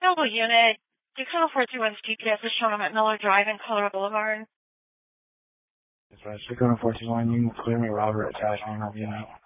Mobile unit, Tacoma 421's GPS is showing I'm at Miller Drive and Colorado Boulevard. That's right, Tacoma 421, you can clear me, Robert, attachment of unit.